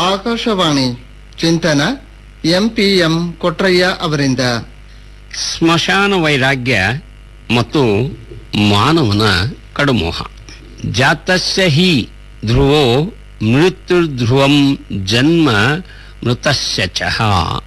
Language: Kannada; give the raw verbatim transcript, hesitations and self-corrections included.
ಆಕಾಶವಾಣಿ ಚಿಂತನ ಎಂ ಪಿ ಎಂ ಕೊಟ್ರಯ್ಯ ಅವರಿಂದ. ಸ್ಮಶಾನ ವೈರಾಗ್ಯ ಮತ್ತು ಮಾನವನ ಕಡುಮೋಹ. ಜಾತಸ್ಯ ಹಿ ಧ್ರುವೋ ಮೃತ್ಯುರ್ಧ್ರುವಂ ಜನ್ಮ ಮೃತಸ್ಯ ಚ